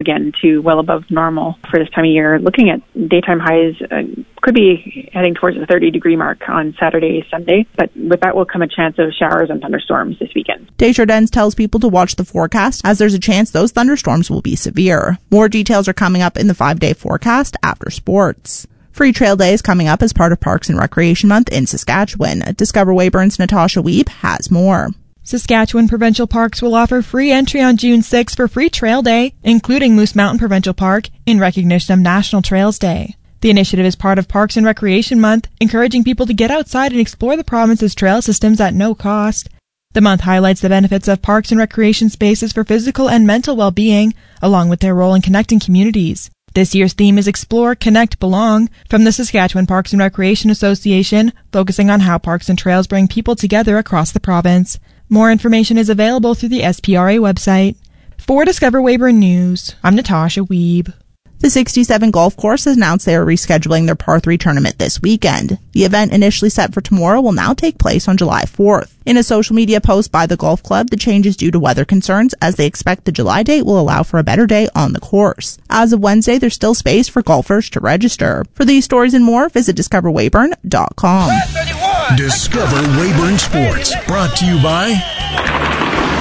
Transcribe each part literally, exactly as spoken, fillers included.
again to well above normal for this time of year. Looking at daytime highs, uh, could be heading towards the thirty degree mark on Saturday, Sunday, but with that will come a chance of showers and thunderstorms this weekend. Desjardins tells people to watch the forecast as there's a chance those thunderstorms will be severe. More details are coming up in the five-day forecast after sports. Free Trail Day is coming up as part of Parks and Recreation Month in Saskatchewan. Discover Weyburn's Natasha Wiebe has more. Saskatchewan Provincial Parks will offer free entry on June sixth for Free Trail Day, including Moose Mountain Provincial Park, in recognition of National Trails Day. The initiative is part of Parks and Recreation Month, encouraging people to get outside and explore the province's trail systems at no cost. The month highlights the benefits of parks and recreation spaces for physical and mental well-being, along with their role in connecting communities. This year's theme is Explore, Connect, Belong, from the Saskatchewan Parks and Recreation Association, focusing on how parks and trails bring people together across the province. More information is available through the S P R A website. For Discover Weyburn News, I'm Natasha Wiebe. The sixty-seven Golf Course has announced they are rescheduling their Par three tournament this weekend. The event, initially set for tomorrow, will now take place on July fourth. In a social media post by the golf club, the change is due to weather concerns, as they expect the July date will allow for a better day on the course. As of Wednesday, there's still space for golfers to register. For these stories and more, visit discover weyburn dot com. Discover Weyburn Sports, brought to you by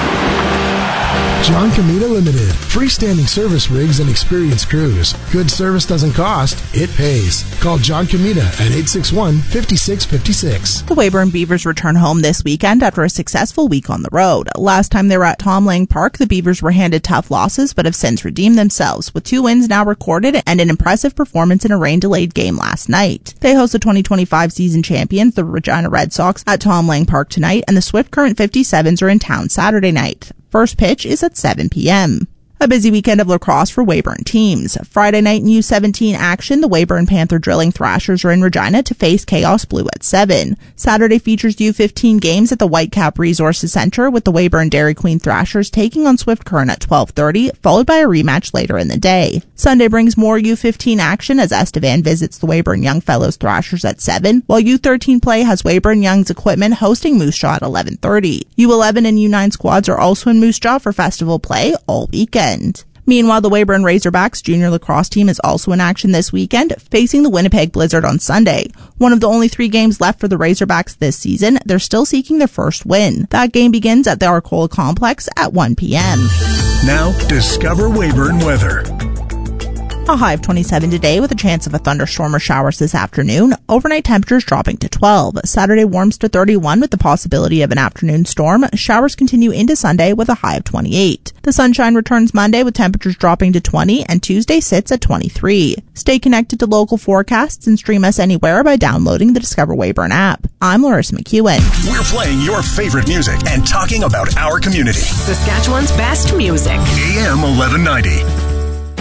John Comita Limited. Freestanding service rigs and experienced crews. Good service doesn't cost, it pays. Call John Comita at eight six one, five six five six. The Weyburn Beavers return home this weekend after a successful week on the road. Last time they were at Tom Lang Park, the Beavers were handed tough losses but have since redeemed themselves, with two wins now recorded and an impressive performance in a rain-delayed game last night. They host the twenty twenty-five season champions, the Regina Red Sox, at Tom Lang Park tonight, and the Swift Current fifty-sevens are in town Saturday night. First pitch is at seven p.m. A busy weekend of lacrosse for Weyburn teams. Friday night in U seventeen action, the Weyburn Panther Drilling Thrashers are in Regina to face Chaos Blue at seven. Saturday features U fifteen games at the Whitecap Resources Center, with the Weyburn Dairy Queen Thrashers taking on Swift Current at twelve thirty, followed by a rematch later in the day. Sunday brings more U fifteen action as Estevan visits the Weyburn Young Fellows Thrashers at seven, while U thirteen play has Weyburn Young's Equipment hosting Moose Jaw at eleven thirty. U eleven and U nine squads are also in Moose Jaw for festival play all weekend. Meanwhile, the Weyburn Razorbacks junior lacrosse team is also in action this weekend, facing the Winnipeg Blizzard on Sunday. One of the only three games left for the Razorbacks this season, they're still seeking their first win. That game begins at the Arcola Complex at one p.m. Now, Discover Weyburn weather. A high of twenty-seven today with a chance of a thunderstorm or showers this afternoon. Overnight temperatures dropping to twelve. Saturday warms to thirty-one with the possibility of an afternoon storm. Showers continue into Sunday with a high of twenty-eight. The sunshine returns Monday with temperatures dropping to twenty, and Tuesday sits at twenty-three. Stay connected to local forecasts and stream us anywhere by downloading the Discover Weyburn app. I'm Larissa McEwen. We're playing your favorite music and talking about our community. Saskatchewan's best music. A M eleven ninety.